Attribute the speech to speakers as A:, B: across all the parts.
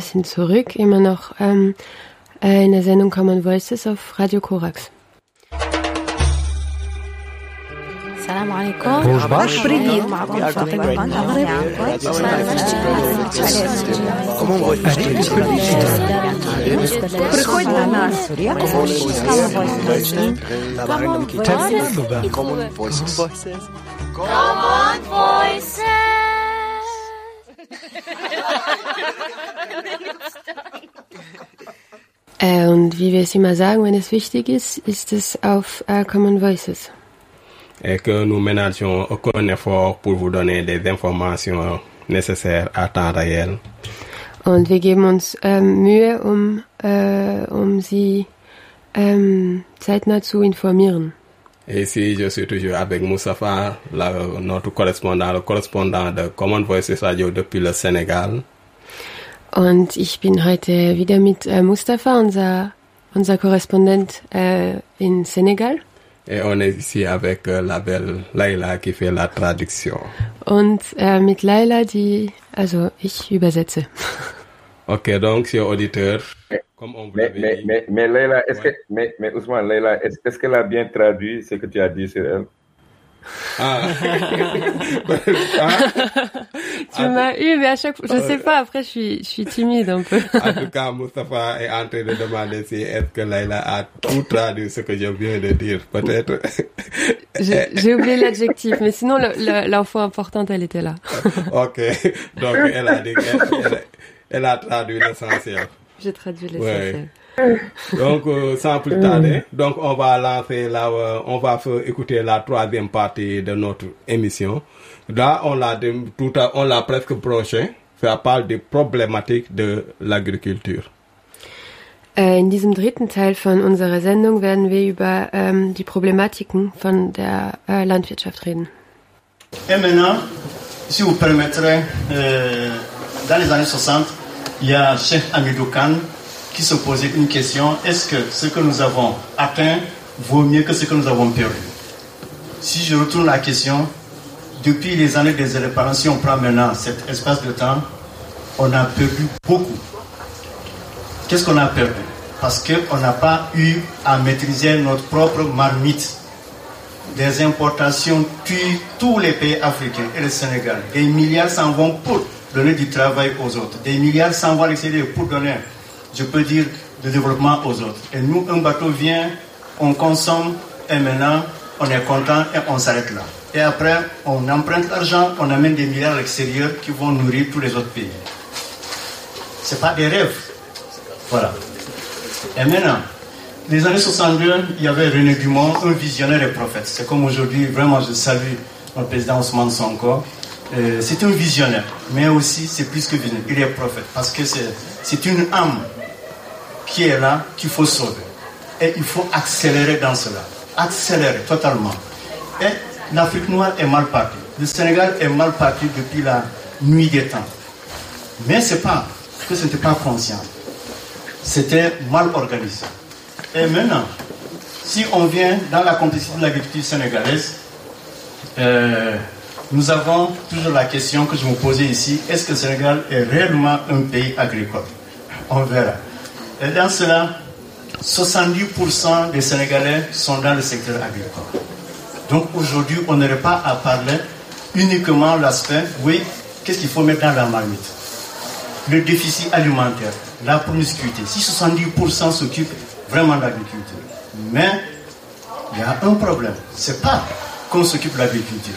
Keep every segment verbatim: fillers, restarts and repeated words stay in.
A: sind zurück, immer noch ähm, in der Sendung Common Voices auf Radio Korax.
B: السلام عليكم.
C: روجباش
B: بريدي معكم فاطمة بن أغرب.
C: Приходь до нас.
D: Common Voices.
E: Common Voices.
A: Äh, und wie wir es immer sagen, wenn es wichtig ist, ist es auf äh, Common Voices.
F: Et que nous ménageons aucun effort pour vous donner des informations nécessaires à temps réel.
A: Und wir geben uns ähm, Mühe, um, äh, um sie ähm, zeitnah zu informieren.
F: Et ici, je suis toujours avec Moustapha, la, notre correspondant, le correspondant de Common Voices Radio depuis le Sénégal.
A: Und ich bin heute wieder mit äh, Mustafa, unser, unser Korrespondent äh, in Senegal.
F: Et on est ici avec euh, la belle Laila qui fait la traduction.
A: Und äh, mit Laila, die, also ich übersetze.
F: Ok, donc, chers auditeurs, comme on vous
G: mais,
F: l'avait
G: mais,
F: dit...
G: Mais, mais Laila, est-ce
F: ouais.
G: que, mais, mais Ousmane, Laila, est-ce, est-ce qu'elle a bien traduit ce que tu as dit sur elle?
F: Ah.
A: ah. Tu m'as eu, mais à chaque fois, je sais pas, après je suis, je suis timide un peu.
F: En tout cas, Moustapha est en train de demander si est-ce que Laila a tout traduit ce que je viens de dire, peut-être.
A: J'ai, j'ai oublié l'adjectif, mais sinon le, le, l'info importante, elle était là.
F: Ok, donc elle a dit qu'elle elle, elle a traduit l'essentiel.
A: J'ai traduit l'essentiel.
F: Ouais. Donc, euh, sans plus tarder, donc on va lancer là, euh, on va faire écouter la troisième partie de notre émission. Là, on l'a tout à, on l'a presque broché. Ça parle des problématiques de l'agriculture.
A: In diesem dritten Teil von unserer Sendung werden wir über ähm, die Problematiken von der äh, Landwirtschaft reden.
H: Et maintenant, si vous permettrez, euh, dans les années soixante, il y a Cheikh Hamidou Kane qui se posait une question: est-ce que ce que nous avons atteint vaut mieux que ce que nous avons perdu? Si je retourne la question, depuis les années des indépendances, si on prend maintenant cet espace de temps, on a perdu beaucoup. Qu'est-ce qu'on a perdu? Parce qu'on n'a pas eu à maîtriser notre propre marmite. Des importations tuent tous les pays africains et le Sénégal. Des milliards s'en vont pour donner du travail aux autres. Des milliards s'en vont à l'extérieur pour donner, je peux dire, de développement aux autres. Et nous, un bateau vient, on consomme, et maintenant, on est content et on s'arrête là. Et après, on emprunte l'argent, on amène des milliards à l'extérieur qui vont nourrir tous les autres pays. Ce n'est pas des rêves. Voilà. Et maintenant, les années soixante-deux, il y avait René Dumont, un visionnaire et prophète. C'est comme aujourd'hui, vraiment, je salue notre président Ousmane Sonko. Euh, c'est un visionnaire, mais aussi, c'est plus que visionnaire. Il est prophète, parce que c'est, c'est une âme qui est là, qu'il faut sauver. Et il faut accélérer dans cela. Accélérer totalement. Et l'Afrique noire est mal partie. Le Sénégal est mal parti depuis la nuit des temps. Mais c'est pas que ce n'était pas conscient. C'était mal organisé. Et maintenant, si on vient dans la complexité de l'agriculture sénégalaise, euh, nous avons toujours la question que je me posais ici: est-ce que le Sénégal est réellement un pays agricole? On verra. Et dans cela, soixante-dix pour cent des Sénégalais sont dans le secteur agricole. Donc aujourd'hui, on n'aurait pas à parler uniquement l'aspect, oui, qu'est-ce qu'il faut mettre dans la marmite? Le déficit alimentaire, la promiscuité. Si soixante-dix pour cent s'occupent vraiment de l'agriculture. Mais il y a un problème. C'est pas qu'on s'occupe de l'agriculture.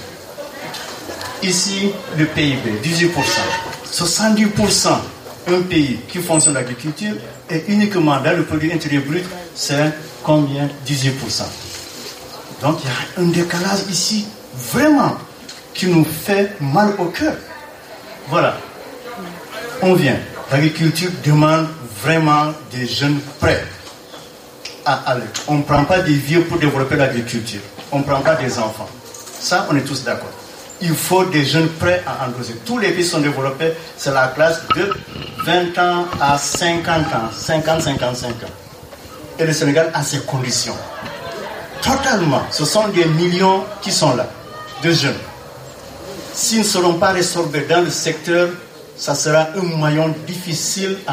H: Ici, le P I B, dix-huit pour cent. soixante-dix pour cent, un pays qui fonctionne l'agriculture, et uniquement dans le produit intérieur brut, c'est combien? dix-huit pour cent. Donc il y a un décalage ici, vraiment, qui nous fait mal au cœur. Voilà. On vient. L'agriculture demande vraiment des jeunes prêts à aller. On ne prend pas des vieux pour développer l'agriculture. On ne prend pas des enfants. Ça, on est tous d'accord. Il faut des jeunes prêts à endoser. Tous les pays sont développés, c'est la classe de vingt ans à cinquante ans, cinquante à cinquante-cinq ans. Et le Sénégal a ces conditions. Totalement. Ce sont des millions qui sont là, de jeunes. S'ils ne seront pas résorbés dans le secteur, ça sera un maillon difficile à